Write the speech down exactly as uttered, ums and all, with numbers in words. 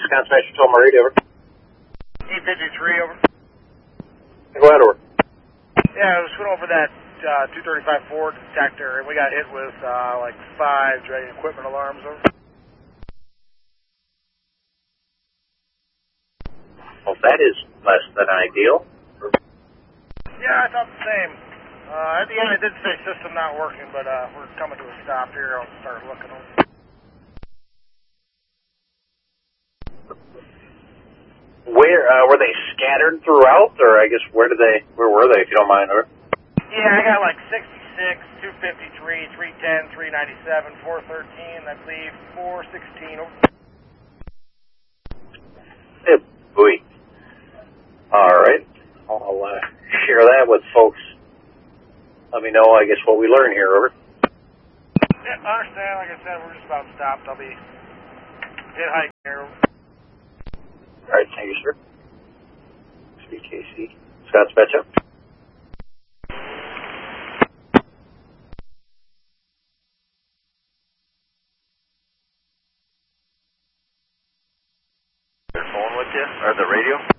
Wisconsin Metro Toma Radio, over. E fifty-three, over. Go ahead, over. Yeah, I was going over that uh, two thirty-five Ford detector, and we got hit with uh, like five dragging equipment alarms, over. Well, that is less than ideal. Yeah, I thought the same. Uh, at the end, it did say system not working, but uh, we're coming to a stop here. I'll start looking over. Where uh, were they scattered throughout, or I guess where did they? Where were they, if you don't mind? Or? Yeah, I got like sixty-six, two fifty-three, three ten, three ninety-seven, four thirteen, I believe, four sixteen. Hey, boy. All right, I'll uh, share that with folks. Let me know, I guess, what we learn here, over. Yeah, I understand. Like I said, we're just about stopped. I'll be hit hike here. All right, thank you, sir. C K C. Scott Spezza. Their phone with you, or the radio?